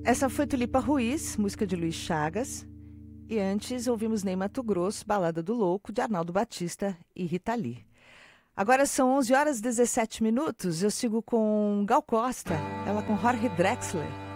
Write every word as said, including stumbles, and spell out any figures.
Essa foi Tulipa Ruiz, música de Luiz Chagas. E antes ouvimos Ney Matogrosso, Balada do Louco, de Arnaldo Batista e Rita Lee. Agora são onze horas e dezessete minutos. Eu sigo com Gal Costa, ela com Jorge Drexler.